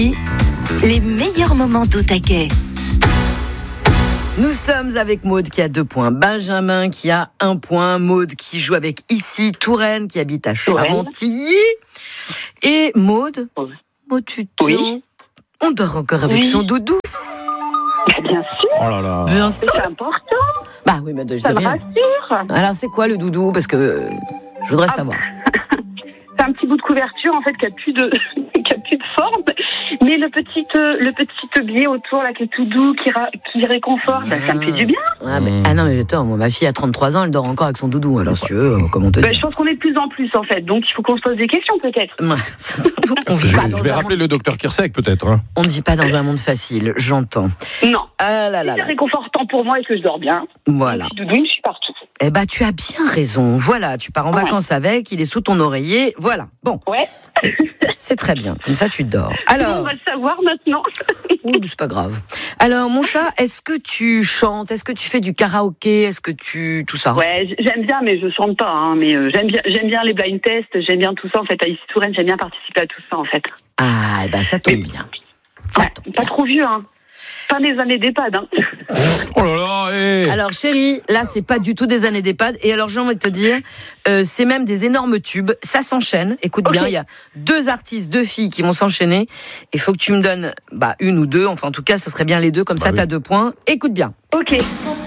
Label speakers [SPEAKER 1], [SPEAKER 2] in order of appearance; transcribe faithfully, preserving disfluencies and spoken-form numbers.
[SPEAKER 1] Les meilleurs moments d'Au Taquet.
[SPEAKER 2] Nous sommes avec Maude qui a deux points, Benjamin qui a un point, Maude qui joue avec ici, Touraine qui habite à Charentilly. Et Maude, Maude tu te
[SPEAKER 3] Oui.
[SPEAKER 2] On dort encore avec
[SPEAKER 3] Oui.
[SPEAKER 2] son doudou.
[SPEAKER 3] Bien sûr,
[SPEAKER 4] Oh là là.
[SPEAKER 2] Bien sûr.
[SPEAKER 3] c'est important,
[SPEAKER 2] Bah oui, mais je
[SPEAKER 3] ça
[SPEAKER 2] dis
[SPEAKER 3] me
[SPEAKER 2] rien.
[SPEAKER 3] rassure.
[SPEAKER 2] Alors c'est quoi le doudou? Parce que euh, je voudrais
[SPEAKER 3] Ah.
[SPEAKER 2] savoir.
[SPEAKER 3] C'est un petit bout de couverture en fait qui a plus de qui a plus de forme, mais le petit euh, le petit biais autour là qui est tout doux, qui ra- qui réconforte, bah, ça me fait du bien.
[SPEAKER 2] Ah, mais, ah non mais attends, moi, ma fille a trente-trois ans, elle dort encore avec son doudou. Alors si tu veux, euh, comment te
[SPEAKER 3] Bah,
[SPEAKER 2] dire?
[SPEAKER 3] je pense qu'on est de plus en plus en fait, donc il faut qu'on se pose des questions peut-être.
[SPEAKER 2] Ouais. On vit
[SPEAKER 4] Je,
[SPEAKER 2] pas
[SPEAKER 4] vais-
[SPEAKER 2] dans
[SPEAKER 4] je vais
[SPEAKER 2] un
[SPEAKER 4] rappeler
[SPEAKER 2] monde...
[SPEAKER 4] le docteur Kirsek peut-être. Hein.
[SPEAKER 2] On ne vit pas dans un monde facile, j'entends.
[SPEAKER 3] Non,
[SPEAKER 2] Ah là là
[SPEAKER 3] c'est
[SPEAKER 2] là.
[SPEAKER 3] réconfortant pour moi et que je dors bien.
[SPEAKER 2] Voilà.
[SPEAKER 3] Mon petit doudou, je suis partout.
[SPEAKER 2] Eh ben, tu as bien raison. Voilà, tu pars en
[SPEAKER 3] Ouais.
[SPEAKER 2] vacances avec, il est sous ton oreiller. Voilà. Bon,
[SPEAKER 3] Ouais,
[SPEAKER 2] c'est très bien. Comme ça, tu dors.
[SPEAKER 3] on
[SPEAKER 2] Alors,
[SPEAKER 3] va le savoir maintenant.
[SPEAKER 2] ouh, c'est pas grave. Alors, mon chat, est-ce que tu chantes? Est-ce que tu fais du karaoké? Est-ce que tu tout ça?
[SPEAKER 3] Ouais, j- j'aime bien, mais je chante pas. Hein, mais euh, j'aime bien, j'aime bien les blind tests, j'aime bien tout ça en fait. À Ici Touraine, j'aime bien participer à tout ça en fait.
[SPEAKER 2] Ah, eh ben, ça tombe
[SPEAKER 3] Mais-
[SPEAKER 2] bien. Ça
[SPEAKER 3] Ouais,
[SPEAKER 2] tombe
[SPEAKER 3] pas
[SPEAKER 2] bien.
[SPEAKER 3] trop vieux, hein. Pas des années d'EHPAD, hein.
[SPEAKER 4] Oh là là. eh.
[SPEAKER 2] Alors, chérie, là, c'est pas du tout des années d'EHPAD. Et alors, j'ai envie de te dire, euh, c'est même des énormes tubes. Ça s'enchaîne. Écoute bien,
[SPEAKER 3] Ok.
[SPEAKER 2] il y a deux artistes, deux filles qui vont s'enchaîner. Il faut que tu me donnes bah, une ou deux. Enfin, en tout cas, ça serait bien les deux. Comme
[SPEAKER 4] Bah
[SPEAKER 2] ça,
[SPEAKER 4] oui.
[SPEAKER 2] t'as deux points. Écoute bien.
[SPEAKER 3] Ok.